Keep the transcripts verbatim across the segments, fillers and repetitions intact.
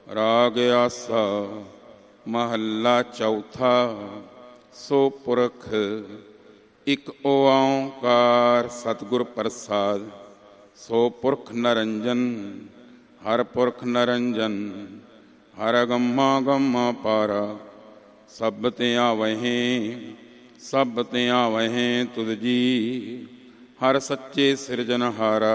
ਰਾਗ ਆਸਾ ਮਹੱਲਾ ਚੌਥਾ। ਸੋ ਪੁਰਖ ਇੱਕ ਓਂਕਾਰ ਸਤਿਗੁਰ ਪ੍ਰਸਾਦ। ਸੋ ਪੁਰਖ ਨਰੰਜਨ ਹਰ ਪੁਰਖ ਨਰੰਜਨ। ਹਰ ਗੰਮਾ ਗੰਮਾ ਪਾਰਾ ਸਭ ਤੇ ਆਵਹਿ ਸਭ ਤੇ ਆਵਹਿ ਤੁਧ ਜੀ। ਹਰ ਸੱਚੇ ਸਿਰਜਨਹਾਰਾ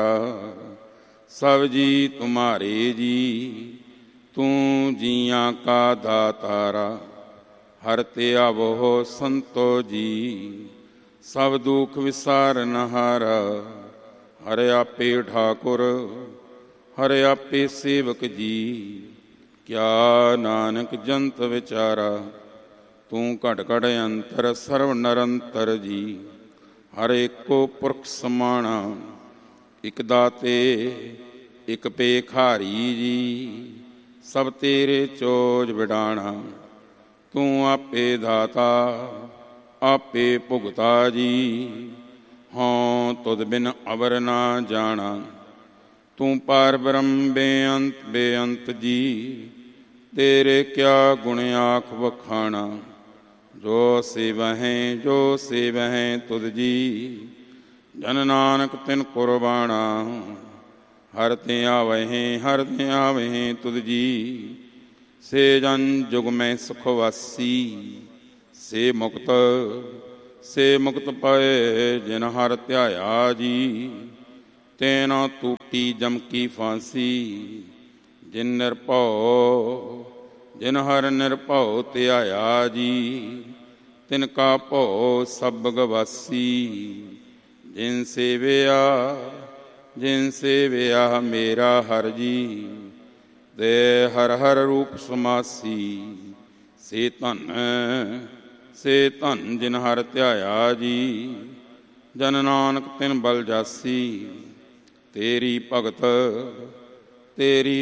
ਸਭ ਜੀ ਤੁਮਾਰੇ ਜੀ। ਤੂੰ ਜੀਆਂ ਕਾ ਦਾਤਾਰਾ ਹਰ ਤੇ ਆਵੋ ਸੰਤੋ ਜੀ। ਸਭ ਦੁੱਖ ਵਿਸਾਰਨਹਾਰਾ ਹਰ ਆਪੇ ਠਾਕੁਰ ਹਰ ਆਪੇ ਸੇਵਕ ਜੀ। ਕਿਆ ਨਾਨਕ ਜੰਤ ਵਿਚਾਰਾ ਤੂੰ ਘਟ ਘਟ ਅੰਤਰ ਸਰਵ ਨਿਰੰਤਰ ਜੀ। ਹਰ ਏਕੋ ਪੁਰਖ ਸਮਾਣਾ ਇਕ ਦਾਤੇ ਇਕ ਭੇਖਾਰੀ ਜੀ। ਸਭ ਤੇਰੇ ਚੋਜ ਵਿਡਾਣਾ ਤੂੰ ਆਪੇ ਦਾਤਾ ਆਪੇ ਭੁਗਤਾ ਜੀ। ਹਾਂ ਤੁਧ ਬਿਨ ਅਵਰ ਨਾ ਜਾਣਾ ਤੂੰ ਪਾਰ ਬ੍ਰਹਮ ਬੇਅੰਤ ਬੇਅੰਤ ਜੀ। ਤੇਰੇ ਕਿਆ ਗੁਣ ਆਖ ਵਖਾਣਾ ਜੋ ਸੇਵਹਿ ਜੋ ਸੇਵਹਿ ਤੁਧ ਜੀ। ਜਨ ਨਾਨਕ ਤਿਨ ਕੁਰਬਾਣਾ ਹਰ ਤੇ ਆਵਹਿ ਹਰ ਤੇ ਆਵਹਿ ਤੁਧ ਜੀ। ਸੇ ਜਨ ਜੁਗ ਮੈਂ ਸੁਖ ਵਾਸੀ ਸੇ ਮੁਕਤ ਸੇ ਮੁਕਤ ਪਾਏ ਜਿਨ ਹਰ ਧਿਆਇਆ ਜੀ। ਤੈਨਾ ਟੂਟੀ ਜਮ ਕੀ ਫਾਂਸੀ ਜਿਨ ਨਿਰਭਉ ਜਿਨ ਹਰ ਨਿਰਭਉ ਧਿਆਇਆ ਜੀ। ਤਿਨ ਕਾ ਭਉ ਸਭ ਗਵਾਸੀ ਜਿਨ ਸੇਵਿਆ ਜਿਨ ਸੇਵਿਆ ਮੇਰਾ ਹਰ ਜੀ। ਦੇ ਹਰ ਹਰ ਰੂਪ ਸਮਾਸੀ ਸੇ ਧਨ ਸੇ ਧਨ ਜਿਨ ਹਰ ਧਿਆਇਆ ਜੀ। ਜਨ ਨਾਨਕ ਤਿਨ ਬਲ ਜਾਸੀ ਤੇਰੀ ਭਗਤ ਤੇਰੀ